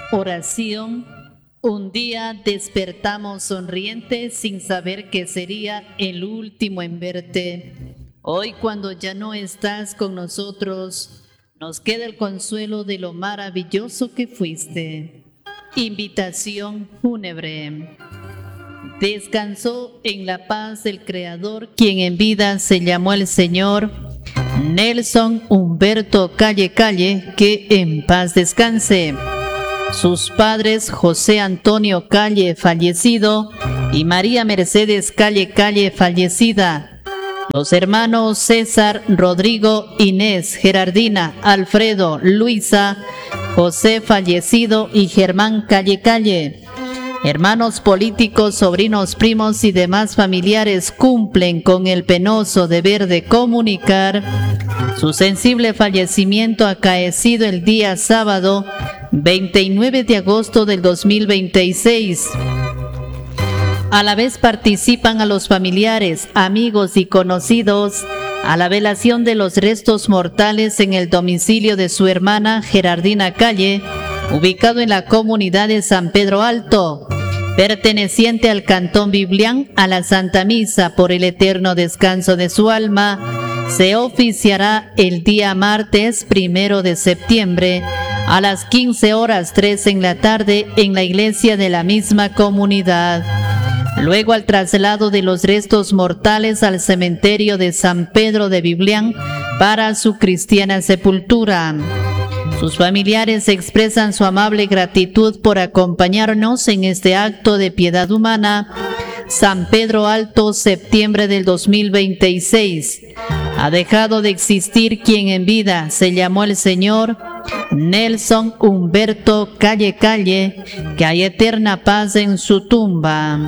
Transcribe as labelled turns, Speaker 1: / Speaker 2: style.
Speaker 1: Oración. Un día despertamos sonrientes sin saber que sería el último en verte. Hoy, cuando ya no estás con nosotros, nos queda el consuelo de lo maravilloso que fuiste. Invitación fúnebre. Descansó en la paz el Creador, quien en vida se llamó el Señor, Nelson Humberto Calle Calle, que en paz descanse. Sus padres, José Antonio Calle, fallecido, y María Mercedes Calle Calle, fallecida. Los hermanos César, Rodrigo, Inés, Gerardina, Alfredo, Luisa, José, fallecido, y Germán Calle Calle. Hermanos políticos, sobrinos, primos y demás familiares cumplen con el penoso deber de comunicar su sensible fallecimiento acaecido el día sábado 29 de agosto del 2026. A la vez participan a los familiares, amigos y conocidos a la velación de los restos mortales en el domicilio de su hermana Gerardina Calle, ubicado en la comunidad de San Pedro Alto, perteneciente al Cantón Biblián. A la Santa Misa por el eterno descanso de su alma se oficiará el día martes 1 de septiembre a las 15:03 en la tarde en la iglesia de la misma comunidad. Luego, al traslado de los restos mortales al cementerio de San Pedro de Biblián para su cristiana sepultura. Sus familiares expresan su amable gratitud por acompañarnos en este acto de piedad humana. San Pedro Alto, septiembre del 2026. Ha dejado de existir quien en vida se llamó el Señor, Nelson Humberto Calle Calle, que hay eterna paz en su tumba.